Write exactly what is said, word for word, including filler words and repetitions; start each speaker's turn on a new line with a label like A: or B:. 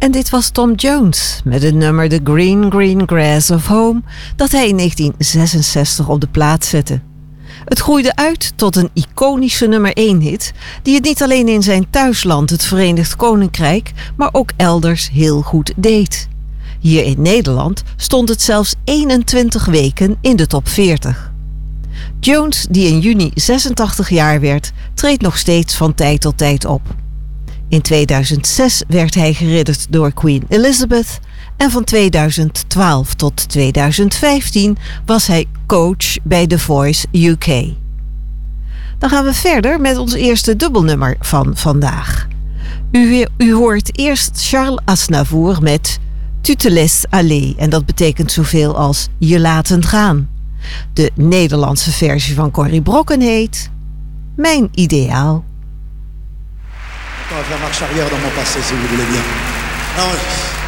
A: En dit was Tom Jones met het nummer The Green Green Grass of Home dat hij in negentien zesenzestig op de plaat zette. Het groeide uit tot een iconische nummer één hit die het niet alleen in zijn thuisland, het Verenigd Koninkrijk, maar ook elders heel goed deed. Hier in Nederland stond het zelfs eenentwintig weken in de top veertig. Jones, die in juni zesentachtig jaar werd, treedt nog steeds van tijd tot tijd op. In tweeduizend zes werd hij geridderd door Queen Elizabeth en van tweeduizend twaalf tot tweeduizend vijftien was hij coach bij The Voice U K. Dan gaan we verder met ons eerste dubbelnummer van vandaag. U, u hoort eerst Charles Aznavour met Tu te laisses aller en dat betekent zoveel als je laten gaan. De Nederlandse versie van Corrie Brokken heet Mijn Ideaal.
B: On va faire marche arrière dans mon passé, si vous voulez bien. Non,